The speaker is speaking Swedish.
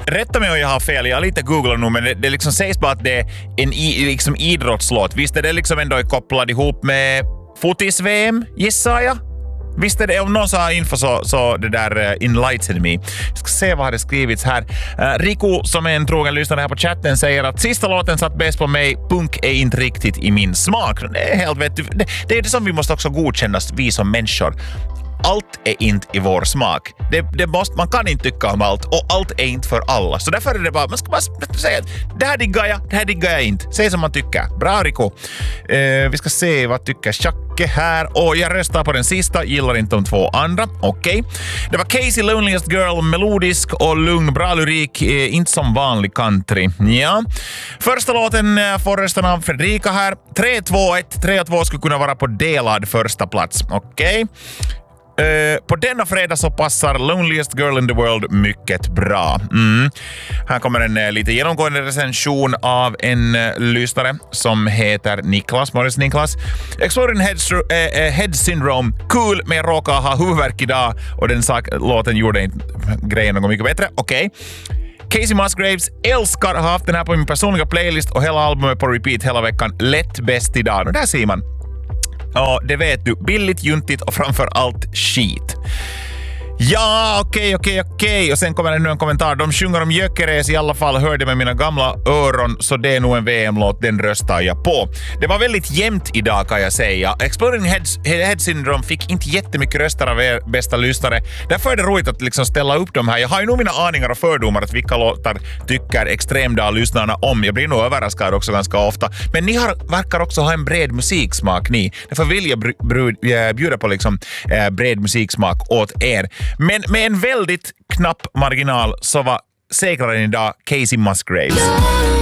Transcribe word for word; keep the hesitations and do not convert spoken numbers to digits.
rätta mig om jag har fel, jag har lite googlat nu, men det, det liksom sägs bara att det är en i, liksom idrottslåt. Visst är det liksom ändå kopplad ihop med fotis-V M, gissar jag? Visst är det, om någon har info så, så det där uh, enlighten me. Jag ska se vad det skrivits här. Uh, Riku, som är en trogen lyssnare här på chatten, säger att sista låten satt bäst på mig. Punk är inte riktigt i min smak. Det är helt vet du, det, det är det som vi måste också godkännas, vi som människor. Allt är inte i vår smak. Det, det måste, man kan inte tycka om allt och allt är inte för alla. Så därför är det bara, man ska bara säga att det här diggar jag, det här diggar jag inte. Säg som man tycker. Bra, Rico. Eh, vi ska se vad tycker Tjacke här. Och jag röstar på den sista, gillar inte de två andra. Okej. Okay. Det var Casey, Loneliest Girl, melodisk och lugn, bra lyrik, eh, inte som vanlig country. Ja. Första låten eh, får rösten av Fredrika här. tre två ett, tre två skulle kunna vara på delad första plats. Okej. Okay. Uh, på denna fredag så passar Loneliest Girl in the World mycket bra. Mm. Här kommer en uh, lite genomgående recension av en uh, lyssnare som heter Niklas, Morris Niklas. Exploring Head, uh, uh, head Syndrome, cool, men jag råkar ha huvudvärk idag och den sak, låten gjorde inte grejen något mycket bättre. Okej. Okay. Casey Musgraves, älskar, har haft den här på min personliga playlist och hela albumet på repeat hela veckan. Lätt bäst idag. Och där ser man. Ja, det vet du. Billigt, juntigt och framför allt skit. Ja, okej, okej, okej. Och sen kommer det nu en kommentar. De sjunger om Jökeres i alla fall, hörde med mina gamla öron, så det är nog en V M-låt, den röstar jag på. Det var väldigt jämnt idag kan jag säga. Exploring Heads, Head Syndrome fick inte jättemycket röster av er bästa lyssnare. Därför är det roligt att liksom ställa upp de här. Jag har ju nog mina aningar och fördomar att vilka låtar tycker Extremdag-lyssnarna om. Jag blir nog överraskad också ganska ofta. Men ni har, verkar också ha en bred musiksmak, ni. Därför vill jag br- br- bjuda på liksom, eh, bred musiksmak åt er. Men med en väldigt knapp marginal så var segraren idag Casey Musgraves.